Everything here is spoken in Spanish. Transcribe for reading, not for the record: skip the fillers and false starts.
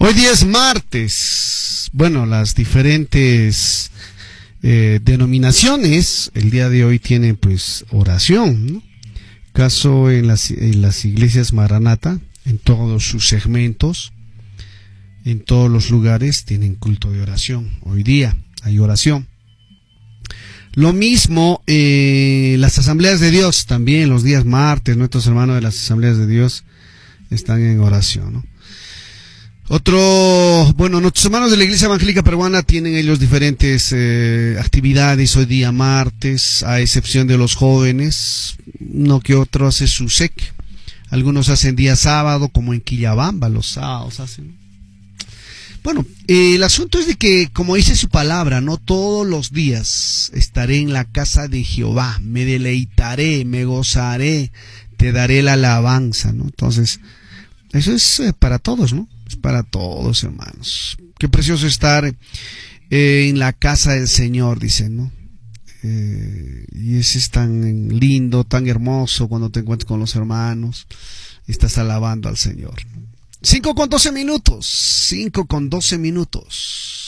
Hoy día es martes. Bueno, las diferentes denominaciones el día de hoy tienen pues oración, ¿no? Caso en las iglesias Maranata, en todos sus segmentos, en todos los lugares tienen culto de oración. Hoy día hay oración. Lo mismo las asambleas de Dios, también los días martes, nuestros hermanos de las asambleas de Dios están en oración, ¿no? Nuestros hermanos de la Iglesia Evangélica Peruana tienen ellos diferentes actividades hoy día martes, a excepción de los jóvenes, uno que otro hace su SEC, algunos hacen día sábado, como en Quillabamba, los sábados hacen. Bueno, el asunto es de que, como dice su palabra, no todos los días estaré en la casa de Jehová, me deleitaré, me gozaré, te daré la alabanza, ¿no? Entonces, eso es para todos, ¿no? Es para todos, hermanos. Qué precioso estar en la casa del Señor, dicen, ¿no? Y ese es tan lindo, tan hermoso cuando te encuentras con los hermanos y estás alabando al Señor. 5:12 minutos.